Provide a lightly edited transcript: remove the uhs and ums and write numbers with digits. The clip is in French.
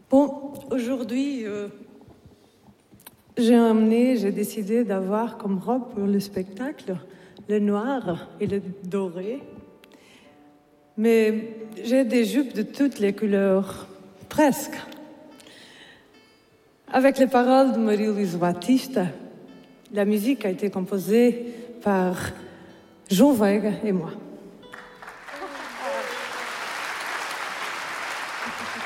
Bon, aujourd'hui, j'ai décidé d'avoir comme robe pour le spectacle le noir et le doré. Mais j'ai des jupes de toutes les couleurs, presque. Avec les paroles de Marie-Louise Batista, la musique a été composée par Jean Vega et moi.